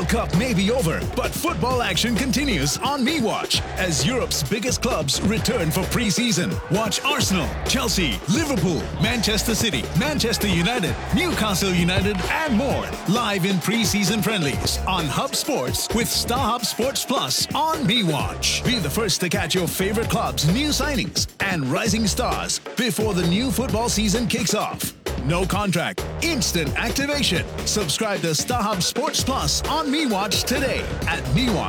Cup may be over, but football action continues on MeWatch as Europe's biggest clubs return for pre-season. Watch Arsenal, Chelsea, Liverpool, Manchester City, Manchester United, Newcastle United, and more live in pre-season friendlies on Hub Sports with StarHub Sports Plus on MeWatch. Be the first to catch your favorite clubs' new signings and rising stars before the new football season kicks off. No contract, instant activation. Subscribe to StarHub Sports Plus on MeWatch today at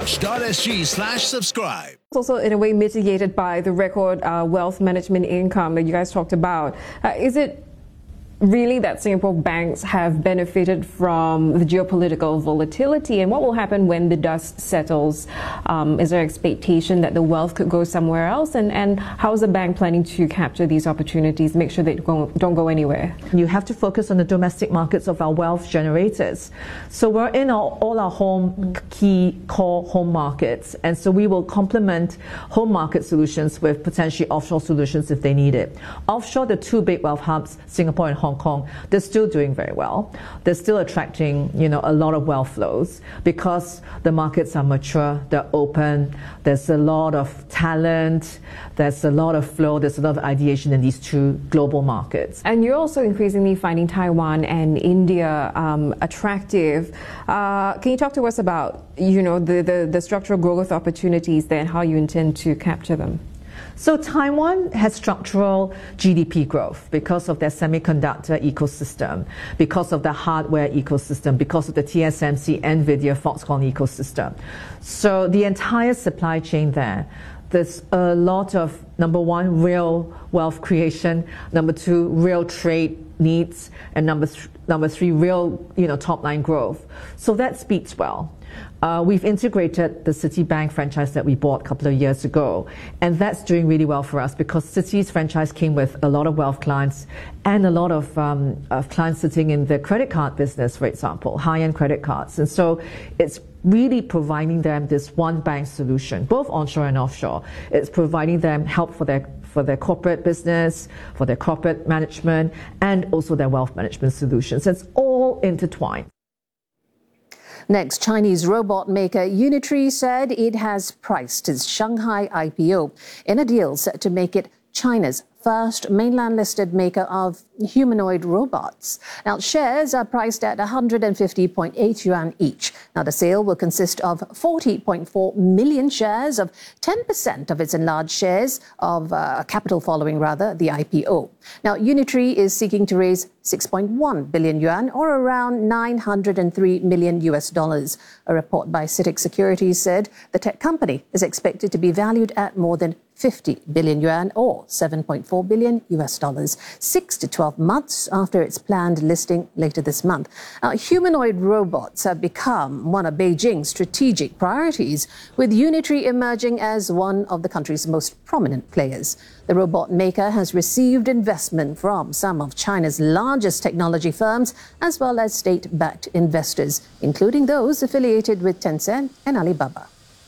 mewatch.sg/subscribe. It's also in a way mitigated by the record wealth management income that you guys talked about. Is it really that Singapore banks have benefited from the geopolitical volatility, and what will happen when the dust settles? Is there expectation that the wealth could go somewhere else, and how is the bank planning to capture these opportunities, make sure they don't go anywhere? You have to focus on the domestic markets of our wealth generators. So we're in all our key core home markets, and so we will complement home market solutions with potentially offshore solutions if they need it. Offshore, the two big wealth hubs, Singapore and Hong Kong, they're still doing very well. They're still attracting, a lot of wealth flows because the markets are mature, they're open, there's a lot of talent, there's a lot of flow, there's a lot of ideation in these two global markets. And you're also increasingly finding Taiwan and India attractive. Can you talk to us about, the structural growth opportunities there and how you intend to capture them? So Taiwan has structural GDP growth because of their semiconductor ecosystem, because of the hardware ecosystem, because of the TSMC, NVIDIA, Foxconn ecosystem. So the entire supply chain there's a lot of, number one, real wealth creation, number two, real trade needs, and number three, real top line growth. So that speaks well. We've integrated the Citibank franchise that we bought a couple of years ago, and that's doing really well for us because Citi's franchise came with a lot of wealth clients and a lot of clients sitting in the credit card business, for example, high-end credit cards. And so it's really providing them this one bank solution, both onshore and offshore. It's providing them help for their corporate business, for their corporate management, and also their wealth management solutions. It's all intertwined. Next, Chinese robot maker Unitree said it has priced its Shanghai IPO in a deal set to make it China's first mainland-listed maker of humanoid robots. Now, shares are priced at 150.8 yuan each. Now, the sale will consist of 40.4 million shares of 10% of its enlarged shares of capital following, the IPO. Now, Unitree is seeking to raise 6.1 billion yuan, or around $903 million. A report by CITIC Securities said the tech company is expected to be valued at more than 50 billion yuan, or $7.4 billion, 6 to 12 months after its planned listing later this month. Humanoid robots have become one of Beijing's strategic priorities, with Unitree emerging as one of the country's most prominent players. The robot maker has received investment from some of China's largest technology firms, as well as state-backed investors, including those affiliated with Tencent and Alibaba.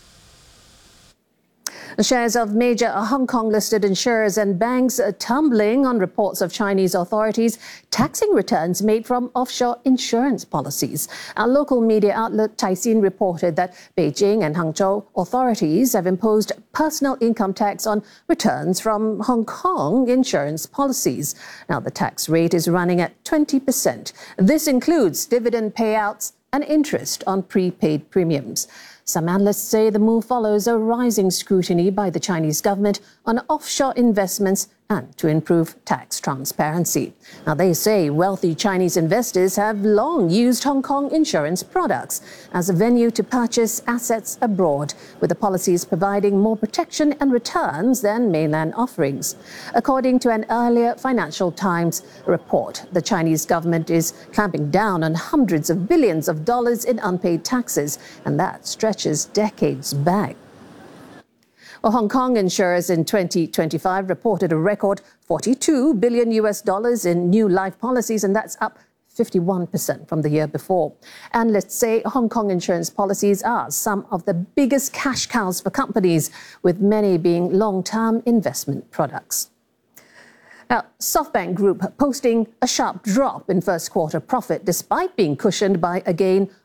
The shares of major Hong Kong-listed insurers and banks are tumbling on reports of Chinese authorities taxing returns made from offshore insurance policies. Our local media outlet Caixin reported that Beijing and Hangzhou authorities have imposed personal income tax on returns from Hong Kong insurance policies. Now, the tax rate is running at 20%. This includes dividend payouts and interest on prepaid premiums. Some analysts say the move follows a rising scrutiny by the Chinese government on offshore investments and to improve tax transparency. Now, they say wealthy Chinese investors have long used Hong Kong insurance products as a venue to purchase assets abroad, with the policies providing more protection and returns than mainland offerings. According to an earlier Financial Times report, the Chinese government is clamping down on hundreds of billions of dollars in unpaid taxes, and that stretches decades back. Well, Hong Kong insurers in 2025 reported a record $42 billion in new life policies, and that's up 51% from the year before. Analysts say Hong Kong insurance policies are some of the biggest cash cows for companies, with many being long-term investment products. Now, SoftBank Group posting a sharp drop in first quarter profit despite being cushioned by a gain